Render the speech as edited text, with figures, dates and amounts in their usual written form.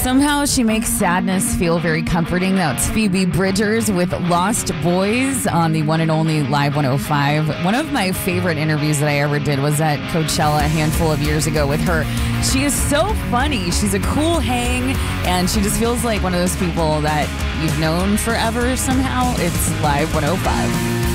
Somehow she makes sadness feel very comforting. That's Phoebe Bridgers with Lost Boys on the one and only Live 105. One of my favorite interviews that I ever did was at Coachella a handful of years ago with her. She is so funny. She's a cool hang, and she just feels like one of those people that you've known forever somehow. It's Live 105.